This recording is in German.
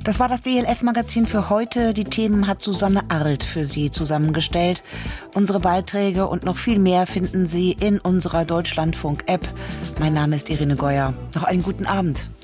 Das war das DLF-Magazin für heute. Die Themen hat Susanne Arlt für Sie zusammengestellt. Unsere Beiträge und noch viel mehr finden Sie in unserer Deutschlandfunk-App. Mein Name ist Irene Geuer. Noch einen guten Abend.